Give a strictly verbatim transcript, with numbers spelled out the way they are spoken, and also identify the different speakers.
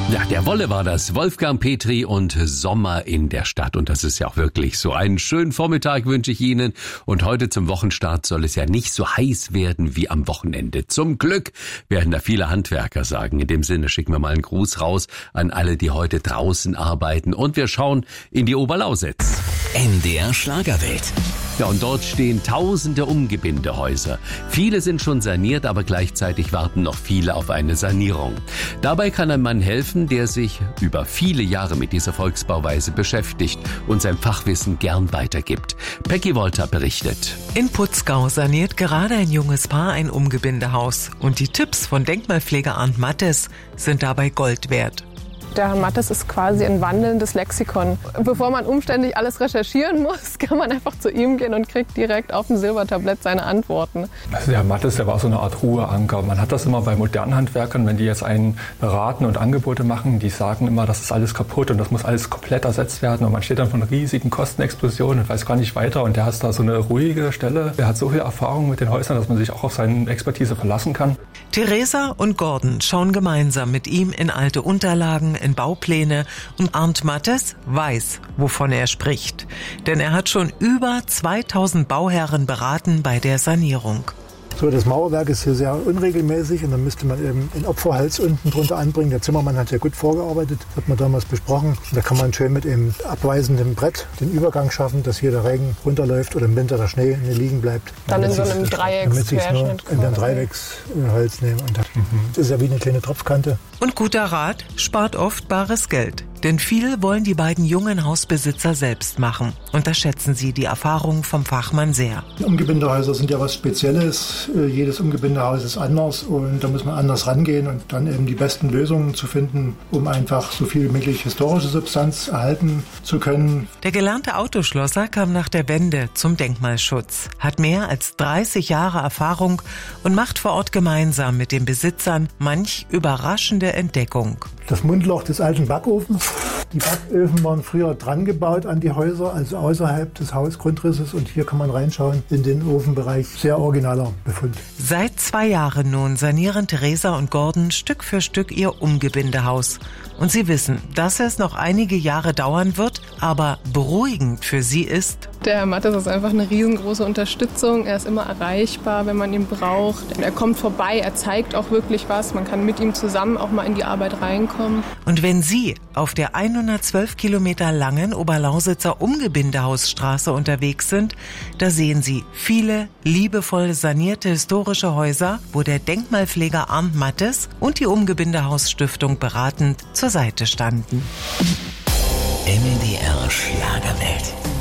Speaker 1: Ja, der Wolle war das. Wolfgang Petri und Sommer in der Stadt. Und das ist ja auch wirklich so. Einen schönen Vormittag wünsche ich Ihnen. Und heute zum Wochenstart soll es ja nicht so heiß werden wie am Wochenende. Zum Glück werden da viele Handwerker sagen. In dem Sinne schicken wir mal einen Gruß raus an alle, die heute draußen arbeiten. Und wir schauen in die Oberlausitz.
Speaker 2: N D R Schlagerwelt.
Speaker 1: Ja, und dort stehen tausende Umgebindehäuser. Viele sind schon saniert, aber gleichzeitig warten noch viele auf eine Sanierung. Dabei kann ein Mann helfen, der sich über viele Jahre mit dieser Volksbauweise beschäftigt und sein Fachwissen gern weitergibt. Peggy Wolter berichtet.
Speaker 3: In Putzgau saniert gerade ein junges Paar ein Umgebindehaus. Und die Tipps von Denkmalpfleger Arndt Mattes sind dabei Gold wert.
Speaker 4: Der Herr Mattes ist quasi ein wandelndes Lexikon. Bevor man umständlich alles recherchieren muss, kann man einfach zu ihm gehen und kriegt direkt auf dem Silbertablett seine Antworten.
Speaker 5: Also der Herr Mattes, der war so eine Art Ruheanker. Man hat das immer bei modernen Handwerkern, wenn die jetzt einen beraten und Angebote machen, die sagen immer, das ist alles kaputt und das muss alles komplett ersetzt werden. Und man steht dann von riesigen Kostenexplosionen und weiß gar nicht weiter. Und der hat da so eine ruhige Stelle. Der hat so viel Erfahrung mit den Häusern, dass man sich auch auf seine Expertise verlassen kann.
Speaker 3: Theresa und Gordon schauen gemeinsam mit ihm in alte Unterlagen, in Baupläne und Arndt Mattes weiß, wovon er spricht. Denn er hat schon über zweitausend Bauherren beraten bei der Sanierung.
Speaker 6: So, das Mauerwerk ist hier sehr unregelmäßig und dann müsste man eben den Opferhals unten drunter anbringen. Der Zimmermann hat ja gut vorgearbeitet, das hat man damals besprochen. Und da kann man schön mit einem abweisenden Brett den Übergang schaffen, dass hier der Regen runterläuft oder im Winter der Schnee liegen bleibt.
Speaker 4: Dann in so einem Dreiecksquerschnitt.
Speaker 6: In den Dreiecksholz nehmen. Und das ist ja wie eine kleine Tropfkante.
Speaker 3: Und guter Rat spart oft bares Geld. Denn viel wollen die beiden jungen Hausbesitzer selbst machen. Und da schätzen sie die Erfahrung vom Fachmann sehr.
Speaker 6: Umgebindehäuser sind ja was Spezielles. Jedes Umgebindehaus ist anders und da muss man anders rangehen und dann eben die besten Lösungen zu finden, um einfach so viel wie möglich historische Substanz erhalten zu können.
Speaker 3: Der gelernte Autoschlosser kam nach der Wende zum Denkmalschutz, hat mehr als dreißig Jahre Erfahrung und macht vor Ort gemeinsam mit den Besitzern manch überraschende Entdeckung.
Speaker 6: Das Mundloch des alten Backofens. Die Backöfen waren früher dran gebaut an die Häuser, also außerhalb des Hausgrundrisses. Und hier kann man reinschauen in den Ofenbereich. Sehr originaler Befund.
Speaker 3: Seit zwei Jahren nun sanieren Theresa und Gordon Stück für Stück ihr Umgebindehaus. Und sie wissen, dass es noch einige Jahre dauern wird, aber beruhigend für sie ist:
Speaker 4: Der Herr Mattes ist einfach eine riesengroße Unterstützung. Er ist immer erreichbar, wenn man ihn braucht. Er kommt vorbei, er zeigt auch wirklich was. Man kann mit ihm zusammen auch mal in die Arbeit reinkommen.
Speaker 3: Und wenn Sie auf der hundertzwölf Kilometer langen Oberlausitzer Umgebindehausstraße unterwegs sind, da sehen Sie viele liebevoll sanierte historische Häuser, wo der Denkmalpfleger Arndt Mattes und die Umgebindehausstiftung beratend zur Seite standen.
Speaker 2: N D R Schlagerwelt.